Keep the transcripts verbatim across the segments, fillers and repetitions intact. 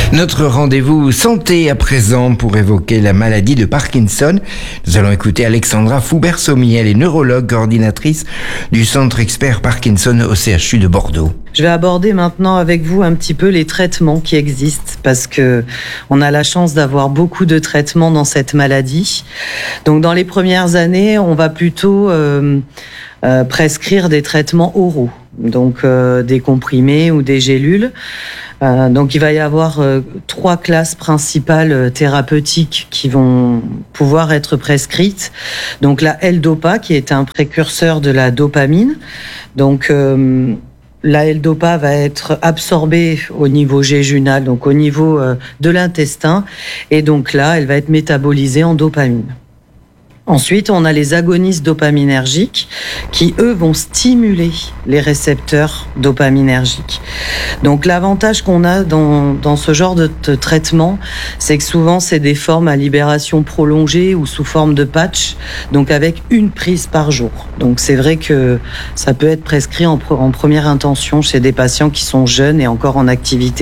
Notre rendez-vous santé à présent pour évoquer la maladie de Parkinson. Nous allons écouter Alexandra Foubert-Sommier, elle est neurologue, coordinatrice du Centre Expert Parkinson au C H U de Bordeaux. Je vais aborder maintenant avec vous un petit peu les traitements qui existent parce que on a la chance d'avoir beaucoup de traitements dans cette maladie. Donc dans les premières années, on va plutôt euh, euh, prescrire des traitements oraux, donc euh, des comprimés ou des gélules. Euh, donc il va y avoir euh, trois classes principales euh, thérapeutiques qui vont pouvoir être prescrites. Donc la L-Dopa qui est un précurseur de la dopamine. Donc euh, la L-Dopa va être absorbée au niveau jéjunal, donc au niveau euh, de l'intestin, et donc là elle va être métabolisée en dopamine. Ensuite, on a les agonistes dopaminergiques qui, eux, vont stimuler les récepteurs dopaminergiques. Donc, l'avantage qu'on a dans, dans ce genre de, de traitement, c'est que souvent, c'est des formes à libération prolongée ou sous forme de patch, donc avec une prise par jour. Donc, c'est vrai que ça peut être prescrit en, en première intention chez des patients qui sont jeunes et encore en activité.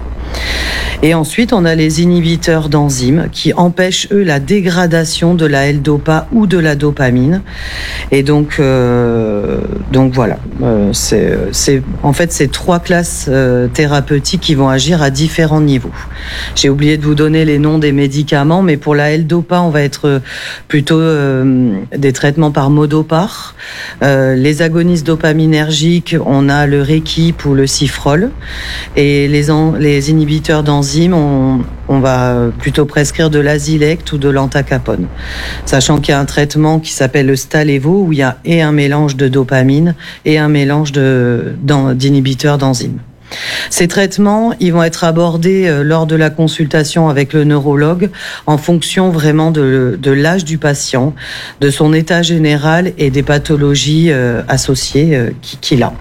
Et ensuite, on a les inhibiteurs d'enzymes qui empêchent, eux, la dégradation de la L-Dopa ou de la dopamine. Et donc, euh, donc voilà, euh, c'est, c'est en fait ces trois classes euh, thérapeutiques qui vont agir à différents niveaux. J'ai oublié de vous donner les noms des médicaments, mais pour la L-Dopa, on va être plutôt euh, des traitements par Modopar. Euh, les agonistes dopaminergiques, on a le Rékip ou le Cifrol. Et les, en, les inhibiteurs d'enzymes, On, on va plutôt prescrire de l'Azilect ou de l'Entacapone. Sachant qu'il y a un traitement qui s'appelle le Stalevo où il y a et un mélange de dopamine et un mélange de, d'inhibiteurs d'enzymes. Ces traitements, ils vont être abordés lors de la consultation avec le neurologue en fonction vraiment de, de l'âge du patient, de son état général et des pathologies associées qu'il a.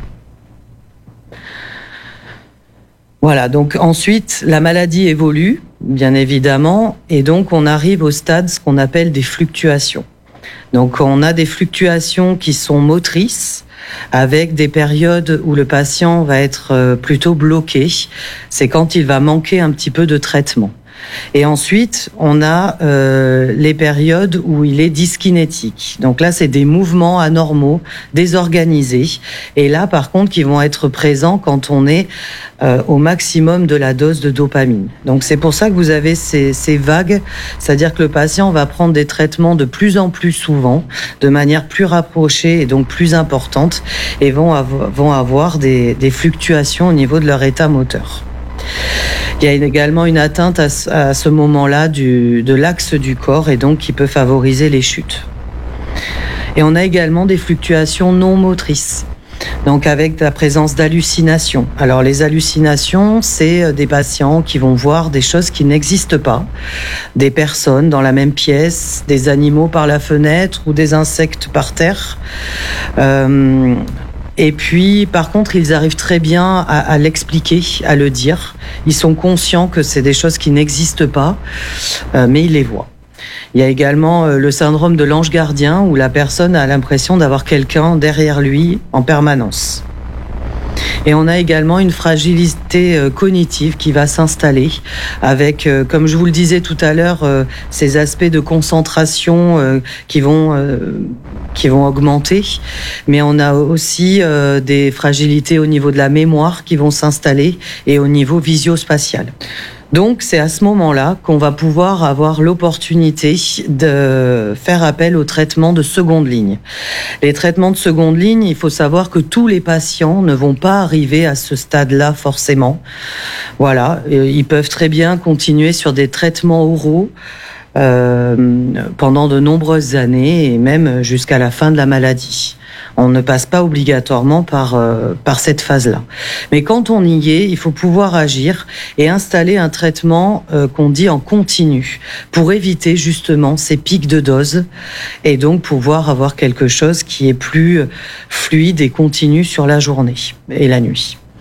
Voilà, donc ensuite, la maladie évolue, bien évidemment, et donc on arrive au stade, ce qu'on appelle des fluctuations. Donc on a des fluctuations qui sont motrices, avec des périodes où le patient va être plutôt bloqué. C'est quand il va manquer un petit peu de traitement. Et ensuite, on a euh, les périodes où il est dyskinétique. Donc là, c'est des mouvements anormaux, désorganisés. Et là, par contre, qui vont être présents quand on est euh, au maximum de la dose de dopamine. Donc c'est pour ça que vous avez ces, ces vagues, c'est-à-dire que le patient va prendre des traitements de plus en plus souvent, de manière plus rapprochée et donc plus importante, et vont avoir, vont avoir des, des fluctuations au niveau de leur état moteur. Il y a également une atteinte à ce, à ce moment-là du, de l'axe du corps et donc qui peut favoriser les chutes. Et on a également des fluctuations non motrices, donc avec la présence d'hallucinations. Alors les hallucinations, c'est des patients qui vont voir des choses qui n'existent pas, des personnes dans la même pièce, des animaux par la fenêtre ou des insectes par terre. Euh, Et puis, par contre, ils arrivent très bien à, à l'expliquer, à le dire. Ils sont conscients que c'est des choses qui n'existent pas, euh, mais ils les voient. Il y a également euh, le syndrome de l'ange gardien, où la personne a l'impression d'avoir quelqu'un derrière lui en permanence. Et on a également une fragilité euh, cognitive qui va s'installer avec, euh, comme je vous le disais tout à l'heure, euh, ces aspects de concentration euh, qui vont euh, qui vont augmenter. Mais on a aussi euh, des fragilités au niveau de la mémoire qui vont s'installer et au niveau visio-spatial. Donc, c'est à ce moment-là qu'on va pouvoir avoir l'opportunité de faire appel aux traitements de seconde ligne. Les traitements de seconde ligne, il faut savoir que tous les patients ne vont pas arriver à ce stade-là forcément. Voilà, ils peuvent très bien continuer sur des traitements oraux euh, pendant de nombreuses années et même jusqu'à la fin de la maladie. On ne passe pas obligatoirement par, euh, par cette phase-là. Mais quand on y est, il faut pouvoir agir et installer un traitement euh, qu'on dit en continu pour éviter justement ces pics de dose et donc pouvoir avoir quelque chose qui est plus fluide et continu sur la journée et la nuit.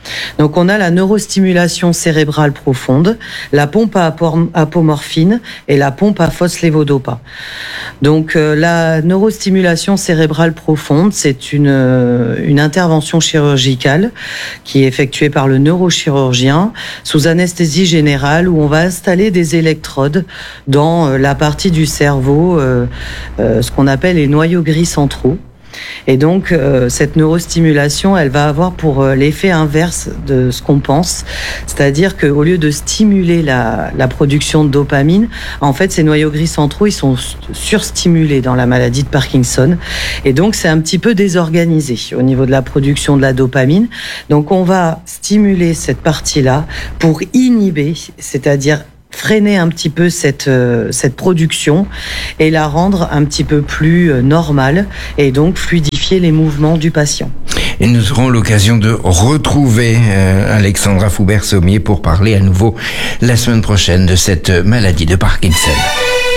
Donc on a la neurostimulation cérébrale profonde, la pompe à apomorphine et la pompe à phospholévodopa. Donc euh, la neurostimulation cérébrale profonde, c'est une, euh, une intervention chirurgicale qui est effectuée par le neurochirurgien sous anesthésie générale où on va installer des électrodes dans euh, la partie du cerveau, euh, euh, ce qu'on appelle les noyaux gris centraux. Et donc, euh, cette neurostimulation, elle va avoir pour euh, l'effet inverse de ce qu'on pense. C'est-à-dire qu'au lieu de stimuler la, la production de dopamine, en fait, ces noyaux gris centraux, ils sont surstimulés dans la maladie de Parkinson. Et donc, c'est un petit peu désorganisé au niveau de la production de la dopamine. Donc, on va stimuler cette partie-là pour inhiber, c'est-à-dire freiner un petit peu cette euh, cette production et la rendre un petit peu plus euh, normale et donc fluidifier les mouvements du patient. Et nous aurons l'occasion de retrouver euh, Alexandra Foubert-Sommier pour parler à nouveau la semaine prochaine de cette maladie de Parkinson.